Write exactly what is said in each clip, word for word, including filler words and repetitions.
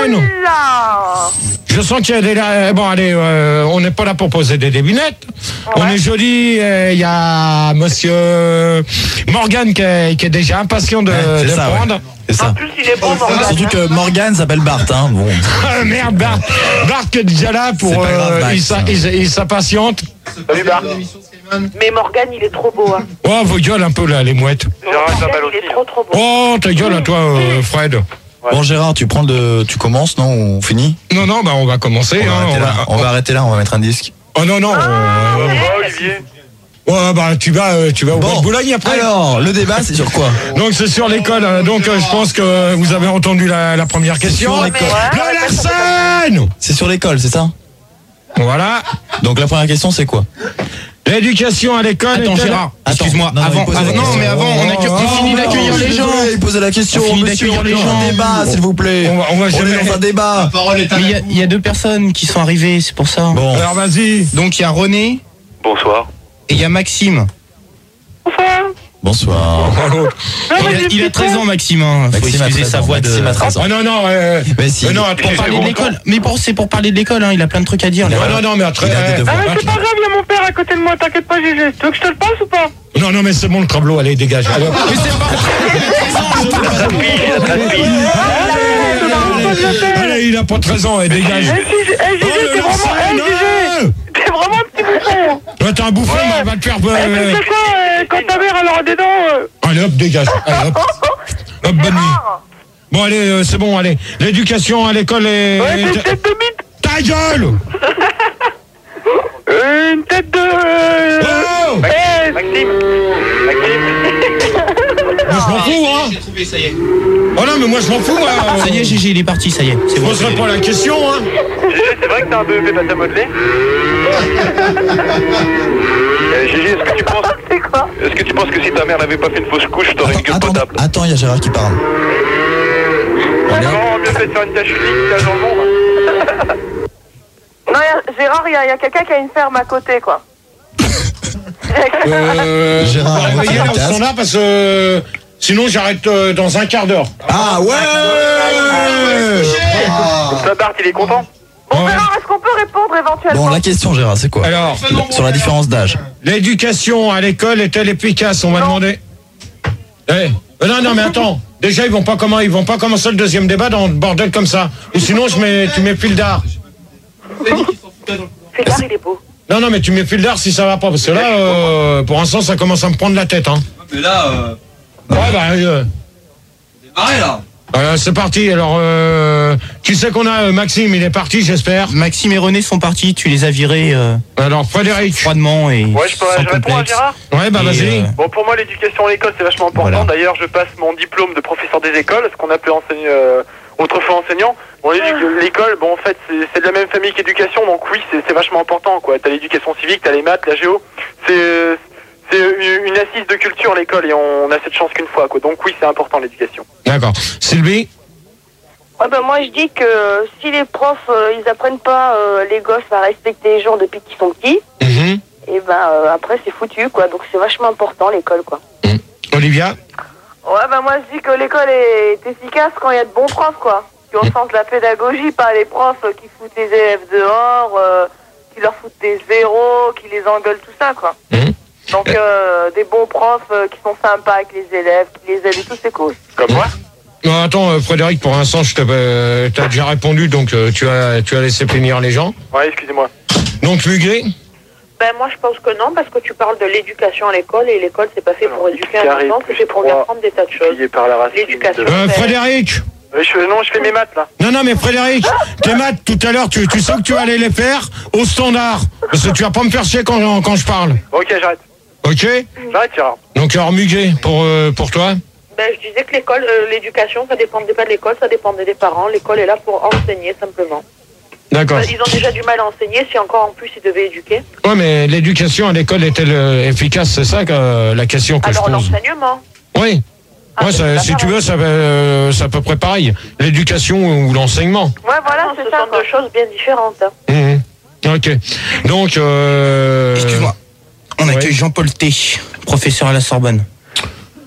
Morgane. Oula. Je sens qu'il y a des... euh, Bon, allez, euh, on n'est pas là pour poser des devinettes. Ouais. On est joli. Il euh, y a monsieur Morgane qui est, qui est déjà impatient de, ouais, de ça, prendre. Ouais. C'est ça. En plus, il est bon, Morgane. Surtout que Morgane s'appelle Bart, hein. Bon. Ah, merde, Bart. Bart qui est déjà là pour... Euh, grave, il, sa, il, il s'impatiente. Salut, Bart. Mais Morgane, il est trop beau, hein. Oh, vos gueules un peu, là, les mouettes. Morgane, il est trop, trop beau. Oh, ta gueule à toi, euh, Fred. Ouais. Bon, Gérard, tu prends le, tu commences, non? On finit? Non, non, bah, on va commencer. On va, hein, arrêter, on là. va, on va arrêter là, on va mettre un disque. Oh, non, non. Ah, euh, ouais, Olivier. Ouais, bah, tu vas, euh, tu vas au bon, Boulogne après. Alors, le débat, c'est sur quoi? Donc, c'est sur l'école. Hein. Donc, euh, je pense que vous avez entendu la, la première question. Sur l'école. Le Larsen! C'est sur l'école, c'est ça? Voilà. Donc, la première question, c'est quoi? L'éducation à l'école. Attends, Gérard, excuse-moi. Non, non, avant, avant, non, mais avant, on a oh, fini oh, d'accueillir oh, les gens. Il posait la question. On finit Monsieur, d'accueillir on les est dans gens. un débat, s'il vous plaît. On va, on va On jamais... est dans un débat. Mais il y, a- il y a deux personnes qui sont arrivées, c'est pour ça. Bon. Alors, vas-y. Donc il y a René Bonsoir. et il y a Maxime. Bonsoir. Il a, il a treize ans, Maxime. Hein. Faut Maxime a excuser treize sa ans. voix de. Maxime a treize ans. Oh, non, non. Euh, Mais si. euh, non, Pour attends, parler de l'école. Mais pour, c'est pour parler de l'école. Hein. Il a plein de trucs à dire. Non, non, non, mais après. Il a des euh, devoirs. Ah, mais c'est pas grave, il y a mon père à côté de moi, t'inquiète pas, Gégé. Tu veux que je te le passe ou pas? Non, non, mais c'est bon, le tableau, allez, dégage. Allez, hop. Mais c'est pas. Allez, allez, il a pas treize ans, et dégage. Eh, Gégé, eh, Gégé, t'es vraiment. Eh, Gégé, t'es vraiment un petit bouffon. Ouais, t'es un bouffon, Ouais. bah, va te faire... Eh, euh, tu sais quoi, euh, quand ta mère elle aura des dents. euh, Allez, hop, dégage. Allez, hop. Hop, bonne nuit. Gérard. Bon, allez, euh, c'est bon, allez. L'éducation à l'école est... Ouais, t'es une tête de bite. Ta gueule. Euh, Une tête de. euh, Oh. Eh, Maxime. Maxime. Moi, je m'en fous, hein. J'ai trouvé, ça y est. Oh non, mais moi, je m'en fous, moi. Ça y est, Gégé, il est parti, ça y est. C'est Je bon. poserai pas la question, hein. Gégé, c'est vrai que t'as un B E P pâte à modeler euh, Gégé, est-ce que tu penses c'est quoi? Est-ce que tu penses que si ta mère n'avait pas fait une fausse couche, t'aurais une gueule Attends, potable? attends, il y a Gérard qui parle. Non, mieux fait de faire une tâche unique qu'à dans le monde. Non, y a- Gérard, il y a, y a quelqu'un qui a une ferme à côté, quoi. Euh, Gérard, on va on y va aller faire au le casque. standard parce que euh, sinon j'arrête euh, dans un quart d'heure. Ah ouais. Donc ça, Bart, il est content. Bon, Ouais. Gérard, est-ce qu'on peut répondre éventuellement? Bon, la question, Gérard, c'est quoi? Alors, Sur la différence d'âge. l'éducation à l'école est-elle efficace? On m'a demandé. Eh, euh, non, non, mais attends. Déjà, ils vont pas comment, ils vont pas commencer le deuxième débat dans le bordel comme ça. Ou sinon, je mets, tu mets fil d'art. Félard, il est beau. Non, non, mais tu mets fil d'art si ça va pas, parce que là, euh, pour l'instant, ça commence à me prendre la tête, hein. Mais là, euh, Ouais, bah, euh, démarrez là. euh, c'est parti. Alors, euh, qui c'est qu'on a, euh, Maxime? Il est parti, j'espère. Maxime et René sont partis. Tu les as virés euh, Alors, Frédéric. froidement et Ouais, je, peux, sans je réponds à complexe. Gérard. Ouais, bah, Et, vas-y. euh, Bon, pour moi, l'éducation à l'école, c'est vachement important. Voilà. D'ailleurs, je passe mon diplôme de professeur des écoles, ce qu'on appelait enseigne, euh, autrefois enseignant. Bon, l'édu- l'école, bon, en fait, c'est c'est de la même famille qu'éducation, donc oui, c'est c'est vachement important, quoi. T'as l'éducation civique, t'as les maths, la géo. C'est c'est une une assise de culture, l'école, et on a cette chance qu'une fois, quoi. Donc oui, c'est important, l'éducation. D'accord. Sylvie? Ouais, ben moi je dis que si les profs euh, ils apprennent pas euh, les gosses à respecter les gens depuis qu'ils sont petits, Mhm. et ben euh, après c'est foutu quoi. Donc c'est vachement important l'école quoi. Olivia? Ouais, ben moi je dis que l'école est efficace quand il y a de bons profs quoi. Qui ont le sens de la pédagogie, pas les profs euh, qui foutent les élèves dehors, euh, qui leur foutent des zéros, qui les engueulent, tout ça quoi. Mhm. Donc euh, des bons profs euh, qui sont sympas avec les élèves, qui les aident et tout, c'est cool. Comme moi. Non, attends, euh, Frédéric, pour l'instant, je t'ai euh, t'as déjà répondu, donc euh, tu as tu as laissé finir les gens. Ouais, excusez-moi. Donc, Muguet? Ben moi je pense que non, parce que tu parles de l'éducation à l'école, et l'école c'est pas fait pour éduquer un Carré enfant, plus c'est pour lui trois, apprendre des tas de choses. Payé par la racine. L'éducation. Euh, Frédéric? Euh, je, non, je fais mes maths, là. Non, non, mais Frédéric, tes maths, tout à l'heure, tu, tu sais que tu vas aller les faire au standard. Parce que tu vas pas me faire chier quand, quand je parle. Ok, j'arrête. Ok? J'arrête, Gérard. Donc, alors, Muguet, pour, euh, pour toi? Ben je disais que l'école, euh, l'éducation, ça dépendait pas de l'école, ça dépendait des parents. L'école est là pour enseigner simplement. D'accord. Ils ont déjà du mal à enseigner, si encore en plus ils devaient éduquer. Ouais, mais l'éducation à l'école est-elle euh, efficace? C'est ça que, euh, la question que Alors je pose. l'enseignement. Oui. Ah, Ouais, c'est ça, pas si tu pareil. veux, ça, euh, c'est à peu près pareil. L'éducation ou l'enseignement. Ouais, voilà, c'est ça. Ce sont deux choses bien différentes. hein. Mhm. Ok. Donc, euh... Excuse-moi. On ouais. accueille Jean-Paul T, professeur à la Sorbonne.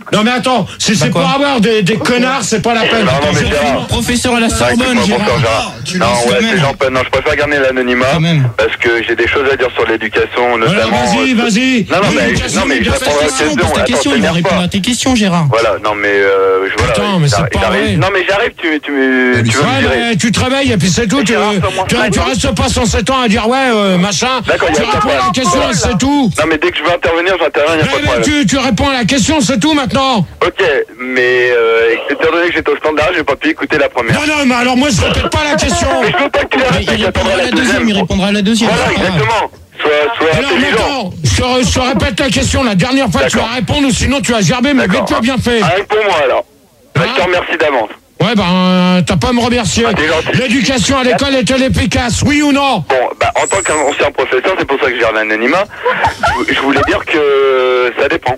Non mais attends, si c'est quoi pour avoir des, des connards, c'est pas la peine. Non, non, mais Gérard. Professeur à la Non, Sorbonne, écoute-moi, Gérard. bonsoir, Gérard. Tu Non, lances ouais, le c'est même. Jean-Paul. Non, je préfère garder l'anonymat Quand même. parce que j'ai des choses à dire sur l'éducation, Alors notamment. vas-y, euh, vas-y. Non, non, mais, L'éducation, non, mais je l'éducation, répondrai à la Question, question. pose ta Attends, question, il va t'énerve répondre pas. à tes questions, Gérard. Voilà, non, mais euh, je voilà. Attends, mais c'est j'arrive- pas j'arrive- vrai. Non, mais j'arrive, tu, tu, me- tu veux Ouais, me virer. mais tu te réveilles et puis c'est tout. Tu, Gérard, comment tu, ça, tu non restes pas cent sept ans à dire ouais, euh, machin. D'accord, Tu y a pas de réponds à la problème. question, c'est tout. Non, mais dès que je veux intervenir, j'interviens, y a pas de Mais, mais problème. tu, tu réponds à la question, c'est tout maintenant. Ok, mais euh, étant donné que j'étais au standard, j'ai pas pu écouter la première. Non, non, mais alors moi je répète pas la question. Mais je veux pas que tu la Mais répètes, il j'attendrai répondra à la deuxième, il répondra à la deuxième. Voilà, c'est pas grave. exactement. Sois, sois Alors intelligent. maintenant, je te, re- je te répète la question. La dernière fois, tu vas D'accord. répondre ou sinon tu vas gerber, mais D'accord. vite fait, bien fait. Arrête pour moi alors. Bah, Hein je te remercie d'avance. Ouais, ben, t'as pas à me remercier. Ah, t'es gentil. L'éducation à l'école est-elle efficace, oui ou non? Bon, bah, en tant qu'ancien professeur, c'est pour ça que je gère l'anonymat. Je- Je voulais dire que ça dépend.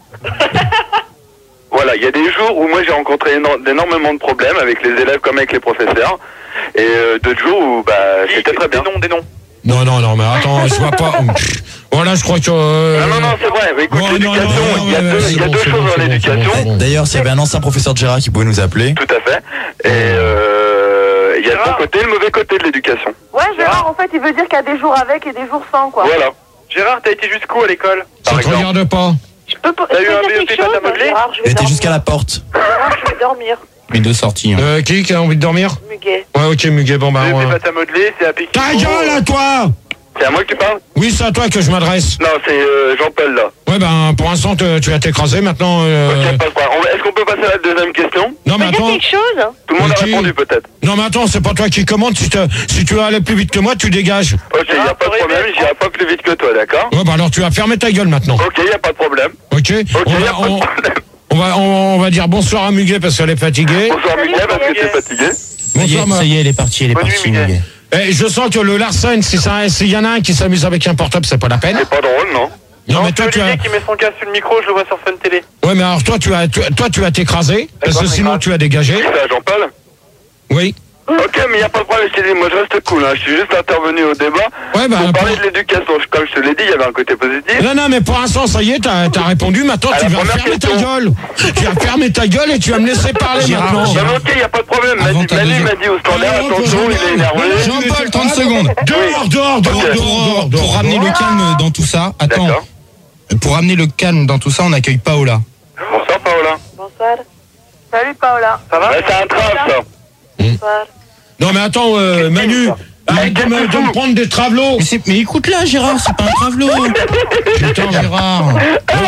Voilà, il y a des jours où moi j'ai rencontré éno- énormément de problèmes avec les élèves comme avec les professeurs. Et euh, d'autres jours où bah, c'était très bien. Des noms, des noms. Non, non, non, mais attends, je vois pas. Voilà, je crois que. euh, Non, non, non, c'est vrai. Mais écoute, non, non, l'éducation, non, il y a non, deux, c'est il y a bon, deux c'est choses bon, dans c'est bon, l'éducation. c'est bon. D'ailleurs, s'il y avait un ancien professeur de Gérard qui pouvait nous appeler. Tout à fait. Et euh, il y a le bon côté et le mauvais côté de l'éducation. Ouais, Gérard, en fait, il veut dire qu'il y a des jours avec et des jours sans, quoi. Voilà. Gérard, t'as été jusqu'où à l'école? Ça Par te exemple. regarde pas. Je peux pas. T'as je eu peux un dire B E P quelque pâte à chose modeler? Gérard, je Il vais était dormir. jusqu'à la porte. Gérard, je vais dormir. Les deux sorties. hein. Euh, qui qui a envie de dormir? Muguet. Ouais, ok, Muguet, bon bah. B E P ouais. pâte à modeler, c'est à Pékin. Ta gueule à toi! C'est à moi que tu parles? Oui, c'est à toi que je m'adresse. Non, c'est euh, Jean-Paul là. Ouais, ben, pour l'instant, te- tu vas t'écraser maintenant. euh, Ok, pas de problème. On va- Est-ce qu'on peut passer à la deuxième question? Non, mais Je peux dire attends. quelque chose? Tout le monde a Ok. répondu peut-être. Non, mais attends, c'est pas toi qui commande. Si, te- si tu veux aller plus vite que moi, tu dégages. Ok, il n'y a pas de problème, j'irai pas plus vite que toi, d'accord? Ouais, bah alors tu vas fermer ta gueule maintenant. Ok, il n'y a pas de problème. Ok? Ok, On il n'y va, a pas de on, problème. on va, on, on va dire bonsoir à Muguet parce qu'elle est fatiguée. Bonsoir Miguel, parce que tu es fatigué. Ça y Bonsoir, est, ma- ça y est, elle est partie, elle est Bonne nuit, partie, Miguel. Miguel. Eh, je sens que le Larsen, si ça, s'il y en a un qui s'amuse avec un portable, c'est pas la peine. C'est pas drôle, non? Non, mais c'est toi, tu as. Olivier qui met son casque sur le micro, je le vois sur Fun Télé. Ouais, mais alors toi, tu as, tu- toi, tu vas t'écraser parce que D'accord, sinon, m'écrase. tu vas dégager. C'est à Jean-Paul? Oui. Ok, mais il n'y a pas de problème, je t'ai dit, moi je reste cool, hein. Je suis juste intervenu au débat Ouais, bah, pour parler pour- de l'éducation. Comme je te l'ai dit, il y avait un côté positif. Non, non, mais pour l'instant, ça y est, t'as as répondu. Maintenant, À tu la vas première fermer ta question. gueule. Tu vas fermer ta gueule et tu vas me laisser parler Gérard, maintenant. Non, mais ok, il n'y a pas de problème. Avant Manu ta Manu deuxième- m'a dit au standard, Ah, non, attention, Jean-Paul. il est énervé. Jean-Paul, trente secondes. Dehors, dehors, dehors, Ok. dehors, Pour, dehors, pour dehors, ramener le dehors. calme dans tout ça, attends, D'accord. pour ramener le calme dans tout ça, on accueille Paola. Bonsoir, Paola. Bonsoir. Salut, Paola. Ça va? Ouais, c'est un train, ça. Bonsoir. Non, mais attends, euh, Manu, arrête de me, de me prendre des travelots. Mais, c'est- mais écoute-la, Gérard, c'est pas un travelot. Putain, Gérard. Non,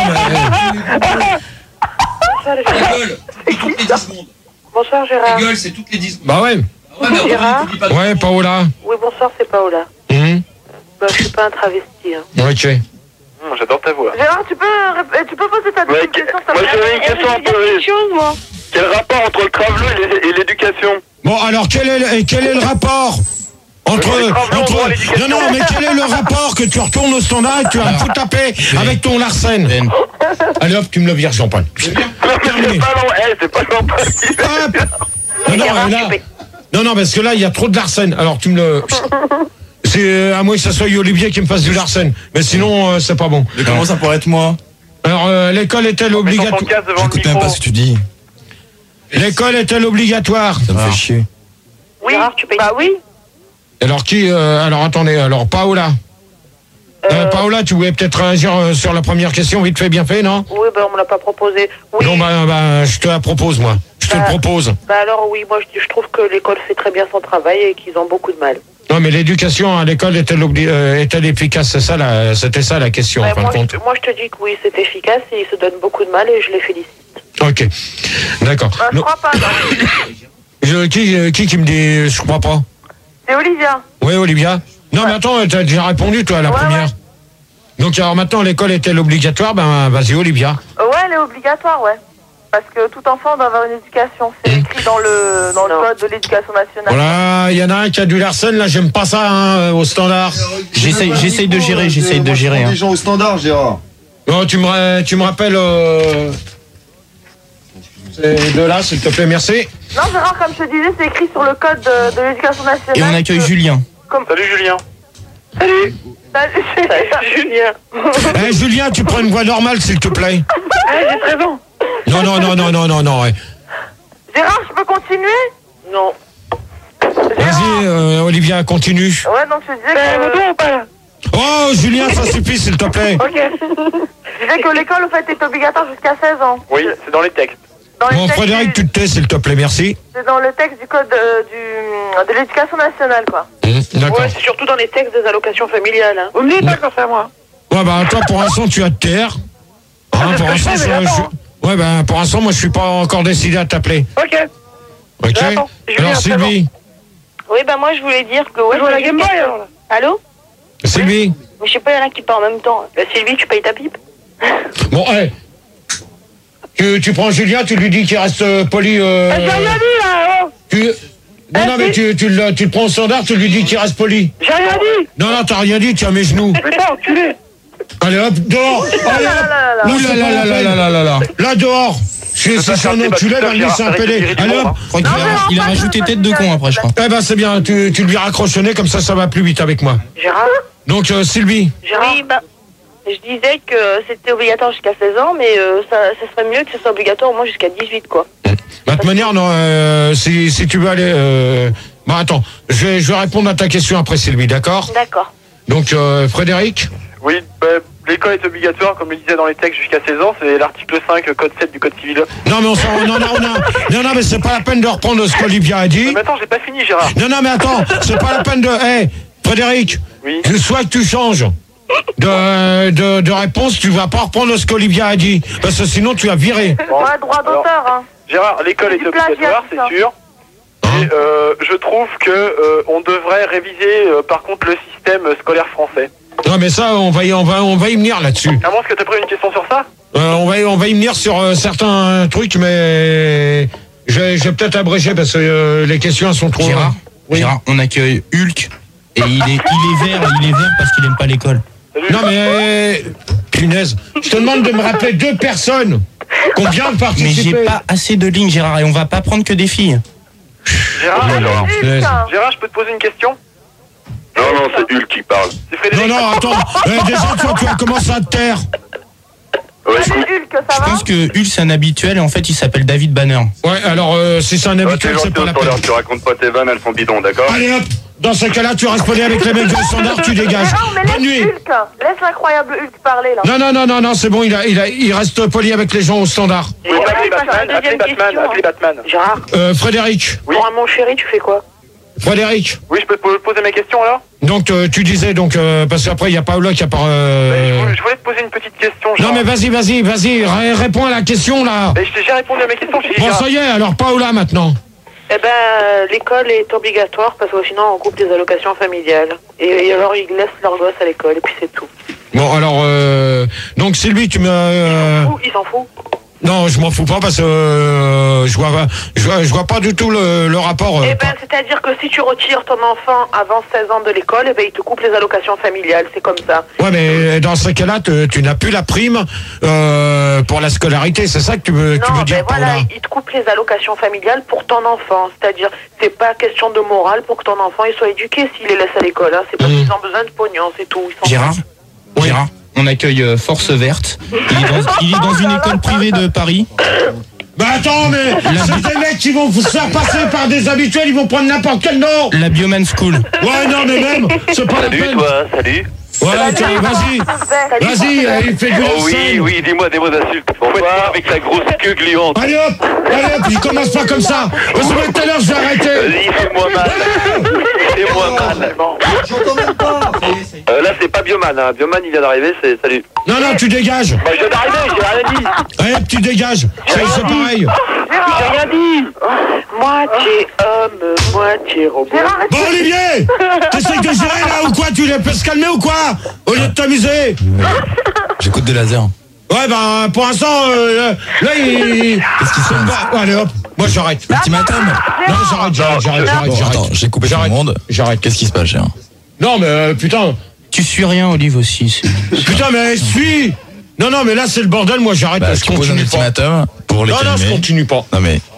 mais, Bonsoir, Gérard. Gueule, c'est toutes les dix secondes. Bonsoir, Gérard. Gueule, c'est toutes les dix secondes. bah ouais, Ouais, mais Gérard. tu dis pas de ouais, Paola. Oui, bonsoir, c'est Paola. Hum, Bah, je suis pas un travesti. Hein. ok. Hum, J'adore ta voix. Gérard, tu peux, rép- tu peux poser ta deuxième Ouais, question, moi, s'il te j'avais plaît? une question Eh, à je veux dire poser. quelque chose, moi. Quel rapport entre le travelot et les- et l'éducation? Bon, alors, quel est, le- et quel est le rapport entre, Les travelot, entre, on voit l'éducation. non, non, mais quel est le rapport que tu retournes au standard et que tu vas me foutre taper avec ton Larsen? Ben, Allez hop, tu me le vires, Jean-Paul. Non, mais c'est pas long, eh, c'est pas Jean-Paul qui fait. Hop. Non, non, Gérard, là- tu fais- non, non, parce que là, il y a trop de Larsen. Alors, tu me le... C'est euh, à moins que ce soit Olivier qui me fasse du Larsen. Mais sinon, euh, c'est pas bon. Mais comment ça pourrait être moi? Alors, euh, l'école est-elle Mets ton obligatoire? casque devant le J'écoute même micro. pas ce que tu dis. L'école est-elle obligatoire? Ça me fait chier. Oui, Gérard, tu payes. Bah oui. Alors, qui... euh, alors, attendez, alors, Paola. Euh, Euh, Paola, tu voulais peut-être réagir euh, sur la première question, vite fait, bien fait, non? Oui, bah on me l'a pas proposé. Oui. Non, bah, bah, je te la propose, moi. Je te Bah. le propose. Bah alors oui, moi je, je trouve que l'école fait très bien son travail et qu'ils ont beaucoup de mal. Non, mais l'éducation à l'école est-elle obli- euh, est-elle efficace? C'est ça, la- c'était ça la question, Ouais, en fin moi, de compte. je, moi je te dis que oui, c'est efficace et ils se donnent beaucoup de mal et je les félicite. Ok. D'accord. Bah, je Non, crois pas, non. je- qui, euh, qui qui me dit je crois pas? C'est Olivia. Oui, Olivia. Non, mais attends, t'as déjà répondu, toi, à la Ouais, première. ouais. Donc, alors maintenant, l'école est-elle obligatoire? Ben, vas-y, Olivia. Euh, ouais, elle est obligatoire, ouais. Parce que tout enfant doit avoir une éducation. C'est écrit dans le, dans le code de l'éducation nationale. Voilà, il y en a un qui a du Larsen, là, j'aime pas ça, hein, au standard. J'essaye j'essaye de gérer, j'essaye de gérer. hein. Des gens au standard, Gérard. Non, tu me, tu me rappelles... Euh... C'est de là, s'il te plaît, merci. Non, Gérard, comme je te disais, c'est écrit sur le code de, de l'éducation nationale. Et on accueille que- Julien. Comme... Salut Julien. Salut. Salut, Julien. Eh, Julien, tu prends une voix normale, s'il te plaît. Ah, j'ai treize ans. Non, non, non, non, non, non, non. Ouais. Gérard, je peux continuer? Non. Vas-y, euh, Olivia, continue. Ouais, donc je disais que... ou pas? Oh, Julien, ça suffit, s'il te plaît. Ok. Je disais que l'école, en fait, est obligatoire jusqu'à seize ans. Oui, c'est dans les textes. Dans les Bon, textes Frédéric, du- tu te tais, s'il te plaît, merci. C'est dans le texte du code euh, du, de l'éducation nationale, quoi. Mmh, d'accord. Ouais, c'est surtout dans les textes des allocations familiales. Hein. Vous me dites pas comme ça, moi. Ouais, bah, toi, pour l'instant, tu as de terre. Hein, c'est pour ce que je l'instant, fais, je- mais je- attends. Ouais, bah, pour l'instant, moi, je suis pas encore décidé à t'appeler. Ok. Ok? J'attends. Julien, Alors, c'est Sylvie. Oui, bah moi je voulais dire que... Ouais, Je joue à la j'ai Game une Boy, question. alors, là. Allô? Sylvie. Mais je sais pas, il y en a qui parlent en même temps. Bah Sylvie, tu payes ta pipe? Bon, hé. Tu, tu prends Julien, tu lui dis qu'il reste euh, poli. Euh, Eh, j'ai rien dit, là, oh. tu... Non, Eh, non, mais tu, tu, le, tu le prends au standard, tu lui dis qu'il reste poli. J'ai rien dit. Non, non, t'as rien dit, tiens mes genoux. Putain, enculé. Allez hop, dehors. Allez hop. là, là, Ouh là là là là là là là là. Là, dehors. Si Ça, c'est c'est un un enculé, débat, ben lui, Gérard, c'est un arrête de pédé. tirer du Allez monde, hop. Je crois qu'il Non, a, mais il a enfin, rajouté ça, tête de ça, con ça, après, je crois. Eh ben, c'est bien, tu, tu lui raccroches le nez, comme ça, ça va plus vite avec moi. Gérard. Donc, euh, Sylvie. Oui, bah... Je disais que c'était obligatoire jusqu'à seize ans, mais euh, ça, ça serait mieux que ce soit obligatoire au moins jusqu'à dix-huit, quoi. De toute manière, non, euh, si, si tu veux aller... Euh... Bon, attends, je vais, je vais répondre à ta question après, Sylvie, d'accord? D'accord. Donc, euh, Frédéric. Oui, bah, l'école est obligatoire, comme le disait dans les textes, jusqu'à seize ans. C'est l'article cinq, code sept du code civil. Non, mais on s'en... Non, non, non, non, non, mais c'est pas la peine de reprendre ce qu'Olivia a dit. Mais attends, j'ai pas fini, Gérard. Non, non, mais attends, c'est pas la peine de... Hé, Frédéric, Oui. soit que tu changes de, de, de réponse, tu vas pas reprendre ce qu'Olivia a dit, parce que sinon tu vas virer. C'est pas droit d'auteur, hein. Gérard, l'école C'est est du plagiat, obligatoire, tout ça. c'est sûr. Et euh, je trouve que euh, on devrait réviser, euh, par contre, le système scolaire français. Non, mais ça, on va y, on va, on va y venir là-dessus. À moins que tu as pris une question sur ça? Euh, on, va y, on va y venir sur euh, certains trucs, mais je vais, je vais peut-être abréger parce que euh, les questions elles sont trop... Gérard, Oui. Gérard, on accueille Hulk et il est, il est vert, il est vert parce qu'il aime pas l'école. Salut. Non, mais... euh, punaise, je te demande de me rappeler deux personnes qui ont bien Mais participé. j'ai pas assez de lignes, Gérard, et on va pas prendre que des filles. Gérard, Allez, Gérard, Hulk, hein. Gérard, je peux te poser une question? Non, non, c'est Hulk qui parle. C'est Frédéric. Non, non, attends, euh, déjà toi tu vas commencer à te taire. Ouais, Salut écoute, Hulk, Je ça va? pense que Hulk c'est un habituel et en fait il s'appelle David Banner. Ouais, alors euh, si c'est un toi, t'es habituel, c'est gentil pas au la peine. standard, tu racontes pas tes vannes, elles sont bidons, d'accord? Allez hop, dans ce cas-là, tu restes poli avec les mecs du standard, tu dégages. Non, mais Bonne laisse nuit. Hulk, laisse l'incroyable Hulk parler, là. Non, non, non, non, non, c'est bon, il, a, il, a, il reste poli avec les gens au standard. Oui, appelez Ouais, Batman, bah, appelez deuxième Batman, question, appelez Batman. Gérard. Euh, Frédéric, Oui. Pour un mon chéri, tu fais quoi? Frédéric, Oui, je peux te poser mes questions alors? donc euh, tu disais, donc, euh, parce qu'après il y a Paola qui a pas... Ouais, Euh... je, voulais, je voulais te poser une petite question. Non Gérard. mais vas-y, vas-y, vas-y, ré- réponds à la question là. Mais je t'ai déjà répondu à mes questions, je t'ai dit, Bon, Gérard. ça y est, alors Paola maintenant. Eh ben, euh, l'école est obligatoire parce que sinon on coupe les allocations familiales. Et, et alors ils laissent leurs gosses à l'école et puis c'est tout. Bon, alors, euh, donc Sylvie, tu me... Euh... Ouh, ils s'en foutent. Non, je m'en fous pas parce que euh, je vois, je vois, je vois pas du tout le, le rapport. euh, Eh ben, c'est-à-dire que si tu retires ton enfant avant seize ans de l'école, eh ben, ils te coupent les allocations familiales, c'est comme ça. Ouais, mais dans ce cas-là, te- tu n'as plus la prime euh, pour la scolarité, c'est ça que tu veux, tu Non, veux ben dire, voilà, Paola? ils te coupent les allocations familiales pour ton enfant. C'est-à-dire, c'est pas question de morale pour que ton enfant il soit éduqué s'il les laisse à l'école. Hein. C'est parce Mmh. qu'ils ont besoin de pognon, c'est tout. Ils s'en Gérard, Oui. Gérard, on accueille euh, Force Verte. Il est dans, il est dans une école privée de Paris. Bah attends, mais c'est des mecs qui vont se faire passer par des habituels, ils vont prendre n'importe quel nom. La Bioman School. Ouais, non, mais même, c'est pas la Salut, peine. toi, salut. Ouais, tiens, vas-y, vas-y, euh, il fait du Oh oui, scène. oui, dis-moi des mots d'insultes. Bonsoir, avec sa grosse queue gluante. Allez hop, allez hop, il commence pas comme ça. Parce que tout à l'heure, je vais arrêter. Vas-y, fais-moi mal. Fais-moi mal. J'entends même pas. Euh, là, c'est pas Bioman, hein. Bioman, il vient d'arriver, c'est salut. Non, non, tu dégages. Bah, je viens d'arriver, j'ai rien dit. Allez hop, tu dégages. C'est c'est pareil. J'ai rien dit. Moitié homme, moitié robot. Gérard, Bon, Olivier, t'essayes de gérer là ou quoi? Tu les peux se calmer ou quoi? Au lieu de t'amuser. J'écoute des lasers. Ouais, bah, pour l'instant, euh, là, il... Qu'est-ce qui se c'est passe? pas- Allez hop, moi j'arrête. Ultimatum. Non, j'arrête, j'arrête, j'arrête, j'arrête, Bon, j'arrête. attends, j'ai coupé tout le J'arrête. monde. J'arrête. Qu'est-ce qui se passe, Gérard? Non, mais euh, putain, Tu suis rien, Olive aussi. c'est- putain, mais suis. Non, non, mais là, c'est le bordel, moi j'arrête, Bah, je tu poses un continue pas. ultimatum pour les Non, non, je calmer. continue pas. Non, mais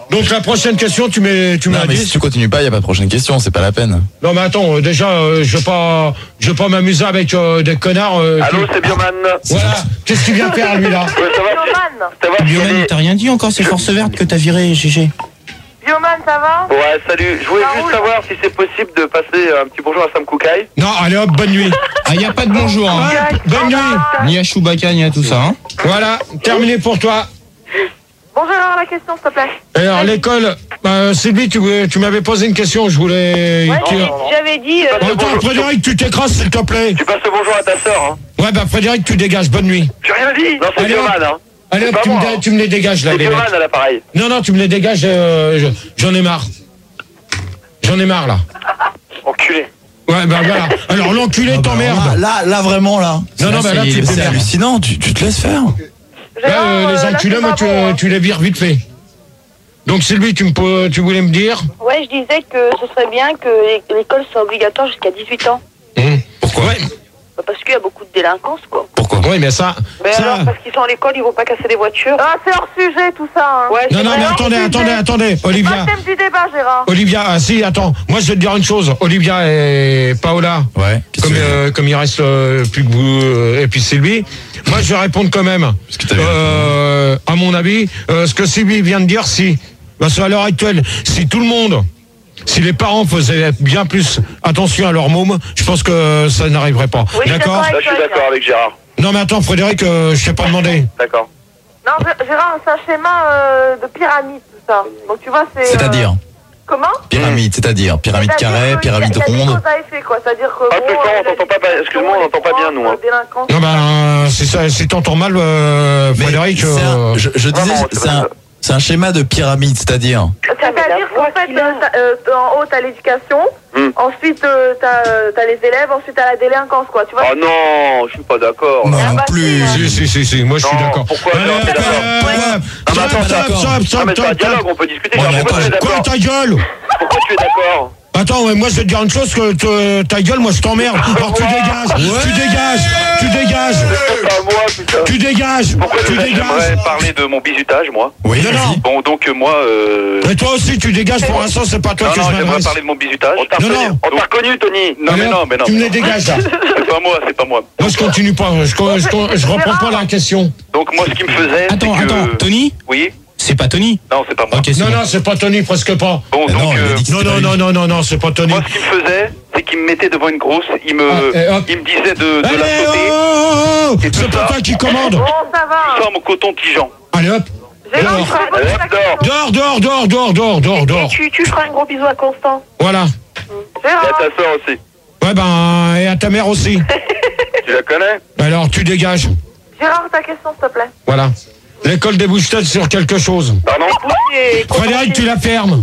Donc la prochaine question, tu mets, tu mets Non, à mais dix. si tu continues pas, il y a pas de prochaine question, c'est pas la peine. Non mais attends, euh, déjà, euh, je veux pas, je veux pas m'amuser avec euh, des connards. Euh, Allô, qui- c'est Bioman. Voilà. Qu'est-ce qu'il vient faire lui là? Je veux savoir si- Bioman. savoir si Bioman, on est- t'as rien dit encore, c'est Force Verte que t'as viré, G G. Bioman, ça va? Ouais, salut. Je voulais Ça juste roule. savoir si c'est possible de passer un petit bonjour à Sam Koukaï. Non, allez hop, bonne nuit. Ah, y a pas de bonjour, hein. Ouais, bonne nuit. Ni à Chewbacca, ni à tout ça, hein. Voilà, terminé pour toi. Bon, j'ai alors la question, s'il te plaît. Alors l'école, euh, Sylvie, tu, voulais- tu m'avais posé une question, je voulais. Ouais, tu- j'avais- j'avais dit. euh, Oh, attends, Frédéric, tu t'écrases s'il te plaît. Tu passes le bonjour à ta sœur, hein. Ouais, bah Frédéric, tu dégages, bonne nuit. J'ai rien dit. Non, c'est Allez, Bioman, hein. Allez C'est hop, pas tu, moi, me, dé- hein. tu me les dégages là, C'est les Bioman mecs. à l'appareil. Non, non, tu me les dégages, euh, je- j'en ai marre. J'en ai marre là. Enculé. Ouais, bah voilà. Alors l'enculé Ah bah, t'emmerde. Là, là, vraiment, là. Non, non, bah là, ça y est, tu le fais C'est merde. hallucinant, tu, tu te laisses faire. Là, Gérard, euh, euh, les là, enculés, c'est moi, pas tu, bon, hein. tu les vires vite fait. Donc Sylvie, tu, me, peux- tu voulais me dire Ouais, je disais que ce serait bien que l'é- l'école soit obligatoire jusqu'à dix-huit ans. Pourquoi ouais. Bah, parce qu'il y a beaucoup de délinquance, quoi. Pourquoi Oui, mais ça. Mais ça... alors, parce qu'ils sont à l'école, ils vont pas casser des voitures. Ah, c'est hors sujet tout ça. Hein. Ouais, Non, c'est non, vrai. mais attendez, attendez, attendez, C'est pas Olivia. le thème du débat, Gérard. Olivia, ah si, attends. Moi, je vais te dire une chose. Olivia et Paola, Ouais. qu'est-ce comme, que tu veux euh, comme il reste euh, plus que vous euh, et puis Sylvie, moi, je vais répondre quand même. Parce que t'avais Euh, à mon avis, euh, ce que Sylvie vient de dire, si, parce qu'à l'heure actuelle, si tout le monde, si les parents faisaient bien plus attention à leur môme, je pense que ça n'arriverait pas. Oui, je suis D'accord d'accord Là, je suis d'accord avec Gérard. Non, mais attends, Frédéric, euh, je t'ai pas demandé. D'accord. Non, Gé- Gérard, c'est un schéma euh, de pyramide, tout ça. Donc tu vois, c'est. C'est-à-dire euh, Comment Pyramide, c'est-à-dire pyramide C'est-à-dire carrée, que pyramide il y a- il y a des ronde. causes à effet, quoi. C'est-à-dire que. Ah, bon, plus fort, on euh, t'entend pas, bah, excuse-moi, on n'entend pas bien, nous, hein. euh, délinquance. Non, ben, si, ça, si t'entends mal, euh, Mais Frédéric. c'est un- euh, je, je disais, Vraiment, c'est c'est un, pas c'est un schéma de pyramide, c'est-à-dire. C'est-à-dire qu'en fait, qu'il a. euh, t'as- euh, en haut, t'as l'éducation, Hmm. ensuite, euh, t'as euh, t'as les élèves, ensuite, t'as la délinquance, quoi. Tu vois Oh non, je suis pas d'accord. Non, Ah bah, plus. Si, si, si, si, moi je suis Non, d'accord. pourquoi Allez, non, t'es hop, d'accord hop, Pourquoi hop, Non, mais stop, attends, stop, d'accord. stop, Ah, stop, mais c'est un stop, dialogue, stop. on peut discuter. Ouais, Gérard, mais pourquoi tu es Quoi, d'accord ta gueule? Pourquoi tu es d'accord Attends, ouais, moi je vais te dire une chose, que te- ta gueule, moi je t'emmerde. Alors tu dégages, tu dégages, tu dégages, C'est pas moi, putain. tu dégages, Pourquoi tu déjà, j'aimerais dégages. parler de mon bisutage, moi. Oui, Non, non. vas-y. Bon, donc euh, moi... Euh... Et toi aussi tu dégages, pour l'instant c'est pas toi Non, que non, je j'aimerais m'adresse. parler de mon bisutage. On t'a Non, reconnu, non. on t'a reconnu, Tony. Non, Allez, mais non, mais non. Tu me les dégages là. C'est pas moi, c'est pas moi. Moi je continue pas, je, je, je, je reprends pas la question. Donc moi, ce qui me faisait, Attends, c'est que... attends, Tony Oui. C'est pas Tony. Non, c'est pas moi. Ok, c'est Non, bon. non, c'est pas Tony, presque pas. Bon, Mais donc... non, il a euh, dit que Non, c'était non, pas non, lui. non, non, non, c'est pas Tony. Moi, ce qu'il me faisait, c'est qu'il me mettait devant une grosse, il me, Ah, et hop. il me disait de, de Allez, la oh, sauter, oh, oh, Et tout c'est pas ça. toi qui commande. Bon, ça va. sans mon coton-tigeant. Allez hop, Gérard, Dehors. je vais poser Allez, la dehors. question. dehors, dehors, dehors, dehors, dehors, dehors, Et dehors. tu, tu feras un gros bisou à Constant. Voilà. Et à Gérard, ta soeur aussi. Ouais, ben, et à ta mère aussi. Tu la connais? Alors, tu dégages. Gérard, ta question, s'il te plaît. Voilà. L'école débouche peut-être sur quelque chose. Pardon? Frédéric, tu la fermes.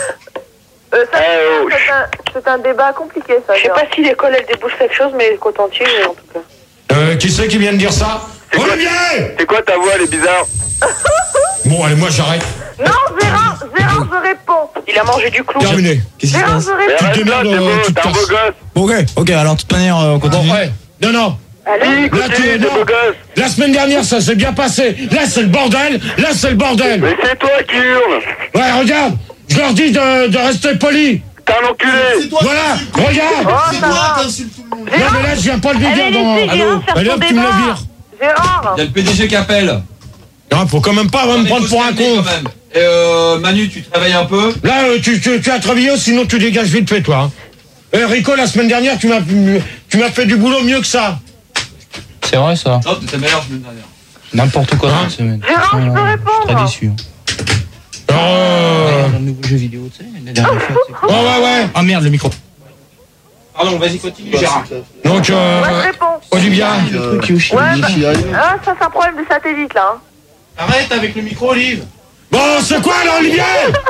Euh, ça, Eh, oh, c'est un, c'est un débat compliqué, ça. Je sais Gérard. pas si l'école elle débouche quelque chose, mais le coton-tige, en tout cas. Euh, qui c'est qui vient de dire ça? C'est quoi? Olivier! C'est quoi ta voix, elle est bizarre? Bon, allez, moi j'arrête. Non, Gérard, Gérard, je réponds. Il a mangé du clou. Terminé. Qu'est-ce qui se Gérard, passe je Mais réponds. te arrête là, démerdes, c'est euh, beau, tu te t'es un beau casses. gosse. Ok, ok, alors de toute manière, euh, on Bon, continue. ouais. Non, non. Si, Là, continue, tu- t'es non. beau gosse. La semaine dernière, ça s'est bien passé. Là, c'est le bordel. Là, c'est le bordel. Mais c'est toi qui hurles. Ouais, regarde. Je leur dis de, de rester poli. T'es un enculé. Voilà. Regarde. Oh, ça va. Non, mais là, je viens pas de lui dire Allez, dans... laissez Gérard faire Allez, son hop, tu me le débat. vires. Gérard. Il y a le P D G qui appelle. Non, faut quand même pas me prendre pour un con. Quand même. Et euh, Manu, tu te réveilles un peu. Là, euh, tu, tu, tu as travaillé, sinon tu dégages vite fait, toi. Hein. Eh, Rico, la semaine dernière, tu m'as tu m'as fait du boulot mieux que ça. C'est vrai ça. Non, t'étais meilleur semaine dernière. N'importe quoi Hein cette semaine. Gérard, je peux Je suis répondre. très déçu. Alors, euh, Regarde le nouveau jeu vidéo, tu sais, la dernière fois. c'est quoi ouais, ouais, ouais. Ah merde, le micro. Pardon, vas-y, continue, Gérard. Donc, euh, Moi, je réponds. Olivia, Le truc qui est au chien. Ouais, bah, ah, ça, c'est un problème de satellite, là. Hein. Arrête avec le micro, Olive. bon, c'est quoi, là, Olivier?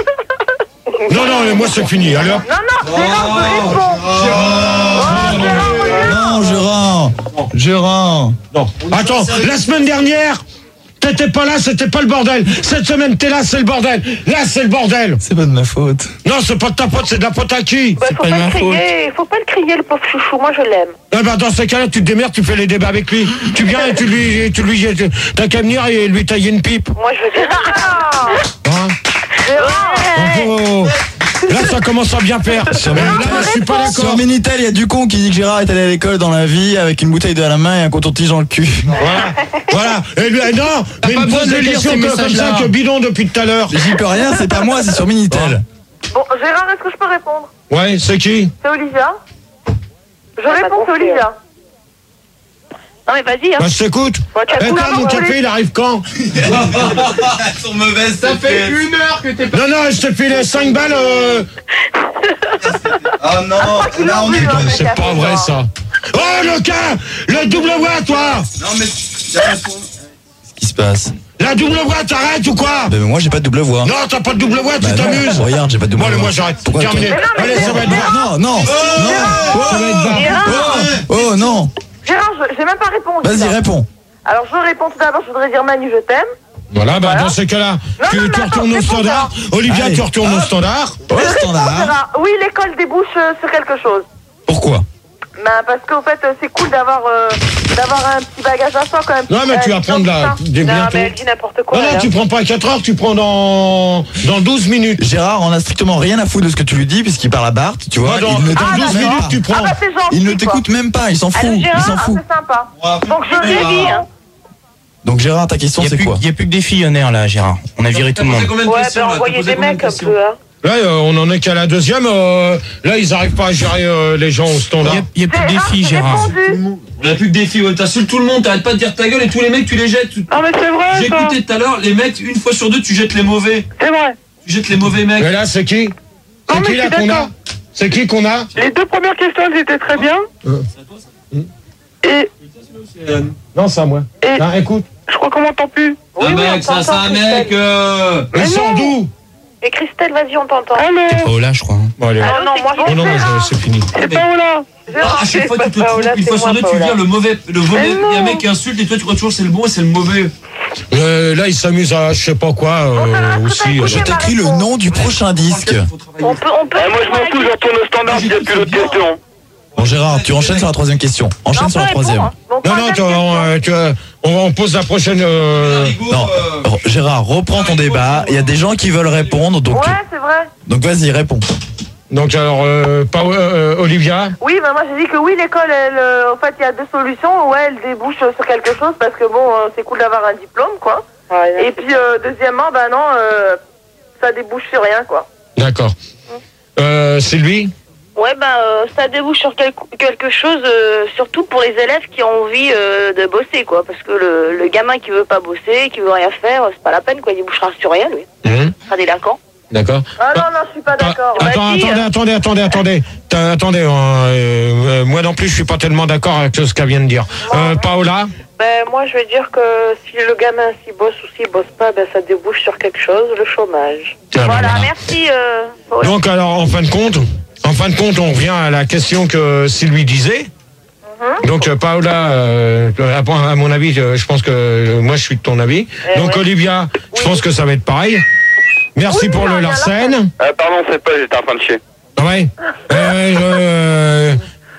Non, non, mais moi, c'est fini. Alors, Non, non, Gérard, je réponds. Oh, Gérard, regarde. Non, Gérard Gérard non. Attends, la semaine dernière, t'étais pas là, c'était pas le bordel. Cette semaine, t'es là, c'est le bordel. Là, c'est le bordel. C'est pas de ma faute. Non, c'est pas de ta faute, c'est de la faute à qui? Bah, faut pas pas, de ma le crier, faut pas le crier, le pauvre chouchou. Moi, je l'aime. Eh ben, dans ces cas-là, tu te démerdes, tu fais les débats avec lui. Tu viens et tu lui, tu lui, t'as qu'à venir et lui tailler une pipe. Moi, je veux dire. Ah, Hein? Oh, là, ça commence à bien faire. Sur Mais là, Minitel, je suis pas d'accord. Sur Minitel, il y a du con qui dit que Gérard est allé à l'école dans la vie avec une bouteille de à la main et un coton-tige dans le cul. Voilà, voilà. Et lui, non, mais il me pose des questions comme ça que bidon depuis tout à l'heure. J'y peux rien, c'est pas moi, c'est sur Minitel. Bon, Gérard, est-ce que je peux répondre? Ouais, c'est qui? C'est Olivia. Je réponds, c'est Olivia. Non mais vas-y, hein. Bah, je t'écoute. Bon, tu as Eh, tout toi, la mon main, café, Olivier. il arrive quand? Elles sont mauvaises. Ça fait une heure que t'es pas. Non, non, je te file les cinq balles. Euh... Ah non, là on est. Non, mais C'est t'as pas fait vrai, ça. ça. Oh, le cas! Le double voix, toi! Non mais. Qu'est-ce qui se passe? La double voix, t'arrêtes ou quoi? Ben, moi, j'ai pas de double voix. Non, t'as pas de double voix, Bah tu non, t'amuses. regarde, j'ai pas de double Bon, allez, voix. moi, j'arrête. Pourquoi Terminé. toi- Allez, ça va être bas. Non, non, non, Ça va être bas. oh, oh, non. Gérard, je- j'ai même pas répondu. Vas-y, ça. réponds. Alors, je réponds tout d'abord, je voudrais dire Manu, je t'aime. Voilà, bah, Voilà. dans ces cas-là, Non, tu, non, mais tu attends, retournes au réponds standard. Olivia, Allez. tu retournes au Ah. standard. Ouais, Je réponds, standard. Gérard. Oui, l'école débouche euh, sur quelque chose. Pourquoi? Ben, parce qu'en fait, euh, c'est cool d'avoir euh, d'avoir un petit bagage à soi quand même. Non, mais tu Euh, vas prendre la, des Non, bientôt. mais elle dit n'importe quoi. Non, non, là. tu prends pas à quatre heures, tu prends dans, dans douze minutes. Gérard, on a strictement rien à foutre de ce que tu lui dis puisqu'il parle à Bart, tu vois. Moi, dans, il ne dans Ah, douze d'accord. minutes, tu Ah prends. bah c'est gentil. Il ne quoi. t'écoute même pas, il s'en fout, Allô, il Gérard s'en Ah, fout. c'est sympa. Donc je Mais, dis, hein. Donc Gérard, ta question Il y a c'est plus, quoi? il y a plus que des filles en air là, Gérard. On a viré tout le monde. Combien de Ouais, questions, ben là envoyez T'as posé des combien de mecs un questions peu, hein. Là, euh, on en est qu'à la deuxième. euh, là, ils arrivent pas à gérer euh, les gens au Il standard. y a, il y a plus que des Gérard, filles, j'ai Gérard. répondu. On a plus que des filles, ouais, t'insultes tout le monde, t'arrêtes pas de dire ta gueule et tous les mecs tu les jettes. Tu- Non, mais c'est vrai, J'ai ça. écouté tout à l'heure, les mecs, une fois sur deux, tu jettes les mauvais. C'est vrai. Tu jettes les mauvais mecs. Et là, c'est qui? Non, C'est mais qui je là suis qu'on a? d'accord. C'est qui qu'on a? Les deux premières questions, elles étaient très bien. Euh. Et, Non, c'est à moi. Et- Non, écoute. je crois qu'on m'entend plus. Un Oui, oui, mec, on ça, c'est t'entend, un Christelle. mec. Euh... Ils Mais sont non. d'où? Et Christelle, vas-y, on t'entend. T'es Allô. pas au là, je crois. hein. Bon, allez. Ah non, moi, Oh non, mais Gérard. c'est fini. c'est pas là. Ah, à chaque fois, tu te c'est pas trompes. Paola, Une fois c'est sur moi, deux, tu Paola. viens le mauvais. Le mauvais. Mais Il y a un non. mec qui insulte et toi, tu crois toujours c'est le bon et c'est le mauvais. Euh, là, ils s'amusent à je sais pas quoi Bon, ça va, euh, tout aussi. à euh, coup, Je t'écris le nom du prochain disque. On peut, on peut. Eh, moi je m'en fous, je retourne au standard, il n'y a plus d'autres questions. Bon Gérard, tu enchaînes sur la troisième question. Enchaîne Non, sur la pas troisième. répondre. Bon, Non, non, troisième tu, question. euh, tu, euh, on, on pose la prochaine. euh, Non, R- Gérard, reprends ton débat. Il y a des gens qui veulent répondre, donc Ouais, c'est vrai. donc vas-y, réponds. Donc, alors, euh, pas, euh, Olivia. Oui, bah moi j'ai dit que oui, l'école, elle, euh, en fait, il y a deux solutions. Ouais, elle débouche euh, sur quelque chose parce que bon, euh, c'est cool d'avoir un diplôme, quoi. Ouais, Et puis, euh, deuxièmement, bah non, euh, ça débouche sur rien, quoi. D'accord. Euh, Sylvie. Ouais, ben, euh, ça débouche sur quel- quelque chose, euh, surtout pour les élèves qui ont envie euh, de bosser, quoi. Parce que le, le gamin qui veut pas bosser, qui veut rien faire, c'est pas la peine, quoi. Il débouchera sur rien, lui. Mhm. Il sera délinquant. D'accord. Ah non, non, je suis pas d'accord. Ah, attends, Vas-y. attendez, attendez, attendez, attendez. T'as- Attendez, euh, euh, moi non plus, je suis pas tellement d'accord avec ce qu'elle vient de dire. Euh, Paola. Ben, moi, je veux dire que si le gamin s'y bosse ou s'il bosse pas, ben, ça débouche sur quelque chose, le chômage. Tiens, Voilà, voilà. merci. Euh, Paul. Donc alors, en fin de compte, en fin de compte, on revient à la question que Sylvie disait. Donc euh, Paola, euh, à, à mon avis, euh, je pense que euh, moi je suis de ton avis. Eh Donc ouais. Olivia, je pense que ça va être pareil. Merci Oui, pour non, le il y a Larsen. Euh, pardon, c'est pas, j'étais en train de chier. Ah ouais. Euh, euh,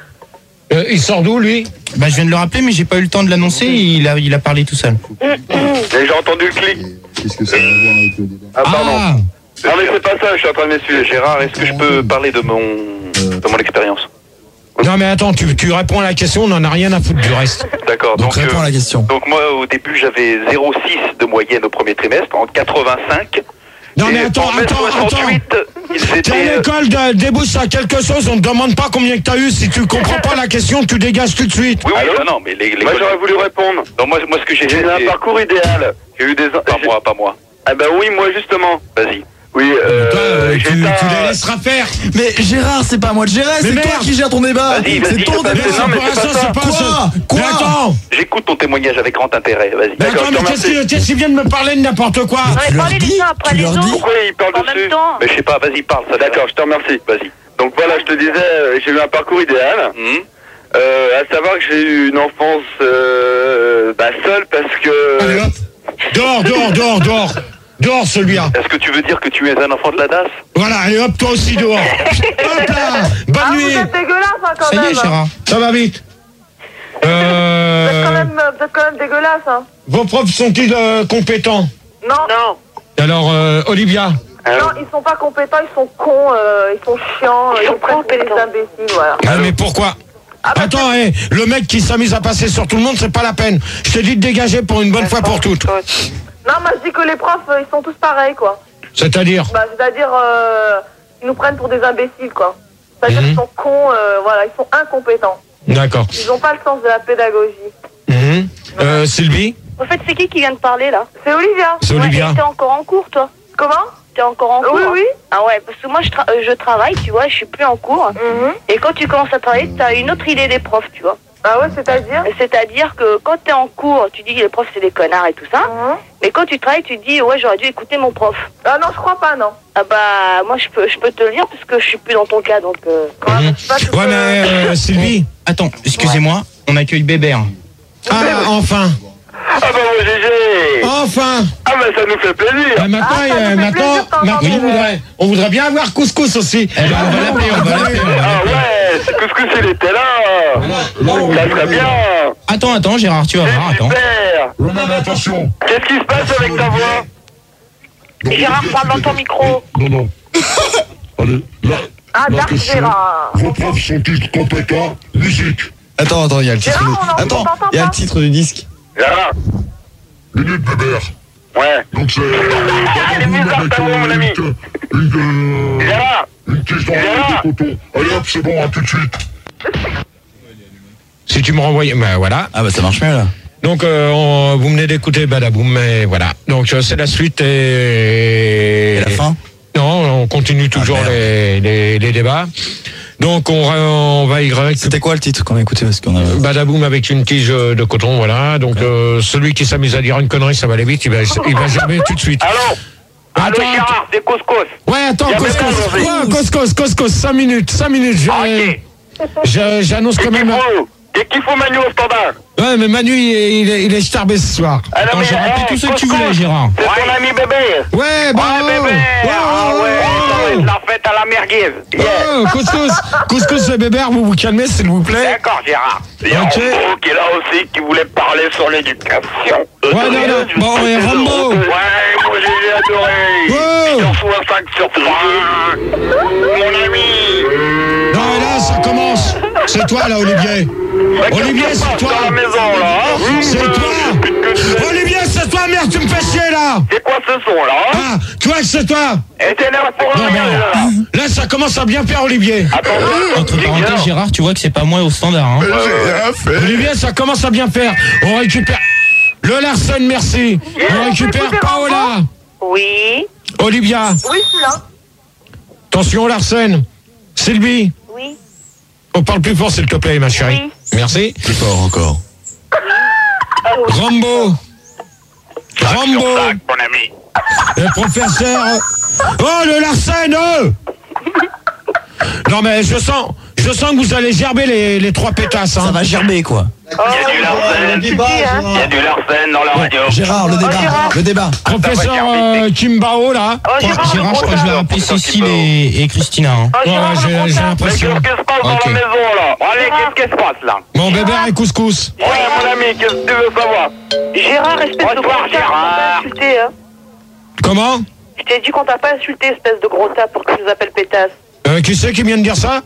euh, il sort d'où lui? Bah, je viens de le rappeler, mais j'ai pas eu le temps de l'annoncer. Il a, il a parlé tout seul. Et j'ai entendu le clic. Qu'est-ce que ça a à voir avec le débat? Ah, pardon. Ah, Non, mais c'est pas ça, je suis en train de m'essuyer. Gérard, est-ce que je peux parler de mon, de mon expérience? Non mais attends, tu, tu réponds à la question, on n'en a rien à foutre du reste. D'accord, Donc, donc, réponds euh, à la question. donc moi au début j'avais zéro virgule six de moyenne au premier trimestre, en quatre-vingt-cinq. Non mais Et attends, en mai attends, attends. soixante-huit, ils T'es étaient... à l'école, de, débouche à quelque chose, on te demande pas combien que t'as eu. Si tu comprends pas la question, tu dégages tout de suite. Oui, oui, non, non, mais les, les moi j'aurais voulu répondre. Non, moi, moi ce que j'ai fait, J'ai un c'est... parcours idéal. J'ai eu des... Pas moi, pas moi. Ah bah oui, moi justement. Vas-y. Oui, euh... Toi, euh, tu, j'ai tu pas- les laisseras faire. Mais Gérard, c'est pas à moi de gérer, Mais c'est toi merde. qui gères ton débat. Vas-y, vas-y, C'est ton je passe- débat. Mais non, mais pour c'est pas l'instant, ça. c'est pas Quoi ça. Quoi Mais attends. J'écoute ton témoignage avec grand intérêt, vas-y. Mais D'accord, attends, je te mais qu'est-ce remercie. que- qu'est-ce qu'il vient de me parler de n'importe quoi? Non, tu mais leur parlez dis, les uns après tu les leur dis. autres. Pourquoi il parle En dessus? même temps. Mais je sais pas, vas-y, parle, ça D'accord, je te remercie. Vas-y. Donc voilà, je te disais, euh, j'ai eu un parcours idéal. Hum. Euh, à savoir que j'ai eu une enfance euh, bah, seule parce que... Allez hop. Dehors, dehors, dehors, dehors. Dehors celui-là. Est-ce que tu veux dire que tu es un enfant de la D A S? Voilà, allez hop, toi aussi dehors. Hop là. Bonne Ah, vous nuit. êtes dégueulasse, hein, quand ça y même. est, Gérard. Ça va vite. Vous êtes quand Euh, même, vous êtes quand même dégueulasse, hein. vos profs sont-ils euh, compétents? Non. Non. Alors, euh, Olivia. Non, ils sont pas compétents, ils sont cons, euh, ils sont chiants, ils, ils sont prêts pour des imbéciles, voilà. Ah, mais pourquoi? Ah bah Attends, hey, le mec qui s'amuse à passer sur tout le monde, c'est pas la peine. Je te dis de dégager pour une bonne fois pour toutes. Non, moi je dis que les profs, ils sont tous pareils, quoi. C'est-à-dire Bah, c'est-à-dire, euh, ils nous prennent pour des imbéciles, quoi. C'est-à-dire mmh. qu'ils sont cons, euh, voilà, ils sont incompétents. D'accord. Ils n'ont pas le sens de la pédagogie. Mmh. Euh, Sylvie? En fait, c'est qui qui vient de parler, là? C'est Olivia. C'est Olivia. Ouais, t'es encore en cours, toi? Comment? T'es encore en cours? Oui, oui. Ah ouais, parce que moi, je, tra euh, je travaille, tu vois, je suis plus en cours. Mmh. Et quand tu commences à travailler, t'as une autre idée des profs, tu vois. Ah ouais, c'est-à-dire? C'est-à-dire que quand t'es en cours, tu dis que les profs, c'est des connards et tout ça. Mmh. Mais quand tu travailles, tu dis, ouais, j'aurais dû écouter mon prof. Ah non, je crois pas, non. Ah bah, moi, je peux, je peux te le dire parce que je suis plus dans ton cas, donc... Euh... Mmh. Ouais, mais euh, Sylvie? Attends, excusez-moi, on accueille Bébert. Ah, enfin. Ah bah mon G G. Enfin. Ah bah ça nous fait plaisir. Ah, maintenant, ah, euh, maintenant, maintenant on, voudrait, on voudrait bien avoir couscous aussi. Eh ben, on va l'appeler, on va l'appeler. Ah ouais, si couscous il était là. Ça serait bien. Attends, attends, Gérard, tu vas voir, attends. Super. Romain, attention. Qu'est-ce qui se passe avec ta voix? Gérard, parle dans ton micro. Non, non. Allez, là. Ah, la Dark question. Gérard. Vos profs sont-ils compétents? Musique. Attends, attends, il y a le titre. Gérard, du... on en- Attends, on t'entend il y a le pas. titre du disque. Gérard. Minute Bébert. Ouais. Donc c'est. Ah, les Vous bizarres, avec t'as mon euh, ami. une. Une. euh, Gérard. Une tige dans Gérard. le coton. Allez hop, c'est bon, à tout de suite. Si tu me renvoyais, ben voilà. Ah bah ça marche mieux là. Donc euh, on, vous venez d'écouter Badaboum, mais voilà. Donc euh, c'est la suite et... Et la fin? Non, on continue toujours Ah, les, les, les débats. Donc on, on va y récupérer. C'était quoi le titre qu'on a écouté parce qu'on a... Badaboum avec une tige de coton, voilà. Donc euh, celui qui s'amuse à dire une connerie, ça va aller vite, il va, il va gerber tout de suite. Allô. Allô Attends, Gérard, c'est couscous. Ouais, attends, Y a couscous, Bébert, ouais, couscous, couscous, cinq minutes, cinq minutes. je- Ah, ok. je- J'annonce quand même. Qu'est-ce qu'il faut Manu au standard? Ouais, mais Manu, il est, il est, il est starbé ce soir. Ah, non, Attends, mais, j'ai rappelé eh, tout ce que tu couscous, voulais, Gérard. C'est ton ami bébé. Ouais, bah. Ouais, bébé. ouais, Ah ouais, ça va être la fête à la merguez. Yeah. Oh, couscous, couscous et Bébert, vous vous calmez, s'il vous plaît. D'accord, Gérard. Il y a Ok. Rambo qui est là aussi, qui voulait parler sur l'éducation. Ouais, non, non. Bon, et Rambo. Ouais, moi j'ai adoré. Oh. Il en faut un cinq sur trois. Mon ami. Non, mais là, ça commence. C'est toi, là, Olivier. Bah, Olivier, qu'est-ce qui se c'est passe toi. dans la maison, là, hein? C'est toi. Olivier, c'est toi, merde, tu me fais chier, là. C'est quoi ce son, là, hein? Ah, tu vois que c'est toi. Et t'es là pour Non, rien, mais- là. Là, ça commence à bien faire, Olivier. Attends, Entre parenthèses, Gérard, tu vois que c'est pas moi au standard, hein. J'ai rien fait. Olivier, ça commence à bien faire. On récupère le Larsen, merci. On récupère Paola. Oui. Olivia. Oui, je suis là. Attention, Larsen. Sylvie. Oui. On parle plus fort, s'il te plaît, ma chérie. Oui. Merci. Plus fort encore. Rambo. Rambo. Tac, mon ami. Le professeur. Oh, le Larsen, oh. Non, mais je sens, je sens que vous allez gerber les, les trois pétasses. Hein. Ça va gerber quoi. Il y a du Larsen. Il y a du Larsen dans la radio. Gérard, le débat, Gérard. le débat. Professeur euh, Kimbao, là. Oh, Gérard, Gérard, je crois que je vais rappeler Cécile et, et Christina, hein. Oh, Ouais, Gérard, j'ai- le j'ai comptable. Mais l'impression. qu'est-ce qui se passe dans Ok. la maison, là? Allez, qu'est-ce qui se passe, là? Bon, Bébert et couscous. Ouais, mon ami, qu'est-ce que tu veux savoir? Gérard, espèce de Bonsoir, gros tape, Gérard. on t'a pas insulté, hein. Comment? Je t'ai dit qu'on t'a pas insulté, espèce de gros tape, pour que tu nous appelles pétasse. euh, Qui c'est qui vient de dire ça?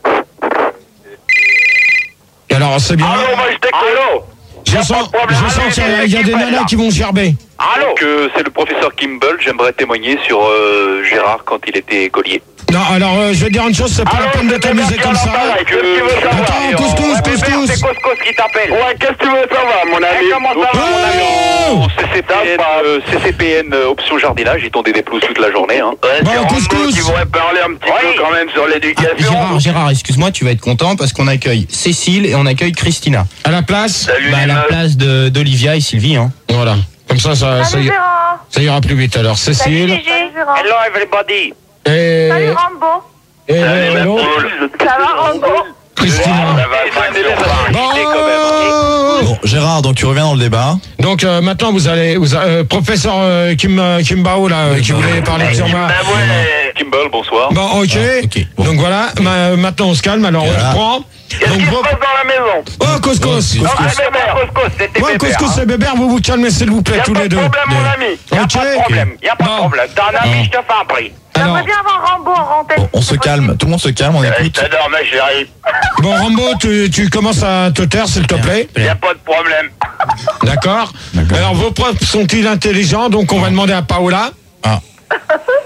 Alors, c'est bien. Allô, moi je t'écoute. Allô? Je sens, je sens qu'il y a- il y a des nanas qui vont gerber. Allô? Donc, euh, c'est le professeur Kimball. J'aimerais témoigner sur euh, Gérard quand il était écolier. Non, alors, euh, je vais dire une chose, c'est pas la peine de t'amuser comme ça. Qu'est-ce que tu veux savoir? Attends, couscous, Ouais, Bébert, couscous. c'est couscous qui t'appelle. Ouais, qu'est-ce que tu veux savoir, mon ami? Comment ça va, mon ami? Oh C C P N, euh, C C P N euh, option jardinage, ils tondent des pelouses toute la journée. Hein. Ouais, Bon, c'est Rambo couscous. qui voudrait parler un petit peu quand même sur Ah, l'éducation. Gérard, Gérard, excuse-moi, tu vas être content parce qu'on accueille Cécile et on accueille Christina. À la place. Salut, Bah, à les la meufs. place de- d'Olivia et Sylvie, hein. Voilà. Comme ça, ça, ça, Salut, ira, Gérard. ça ira plus vite. Alors, Salut, Cécile. Gégé. Salut, Gérard. Hello, everybody. Et, Salut, Rambo. et Salut, ma l'autre, poule. Ça va, Rambo? Christina. Ça va, cinq sur trois. Bon. Bon, Gérard, donc tu reviens dans le débat. Donc euh, maintenant vous allez, vous, euh, professeur euh, Kim, euh, Kimbao là, euh, qui voulait parler sur moi. Bah ouais. Kimball, bonsoir. Bon, ok. Ah, okay. Bon. Donc voilà, ma, maintenant on se calme, alors Voilà. on reprend. Qu'est-ce Donc, qui se vos- passe dans la maison? Oh, couscous. Non, ah, Bébert, couscous, c'était Ouais, Bébert. couscous hein. et Bébert, vous vous calmez s'il vous plaît, Y a tous pas les de deux. problème, mon ami. Y a Ok. pas de problème. Y a pas de Bon. problème. T'as un ami, je te fais un prix. Alors, J'aimerais bien avoir Rambo en antenne. On se calme, tout le monde se calme, on Euh, Je écoute. t'adore, ma chérie. bon, Rambo, tu, tu commences à te taire, s'il te plaît. Y a pas de problème. D'accord. Alors, vos profs sont-ils intelligents? Donc, on va demander à Paola. Ah.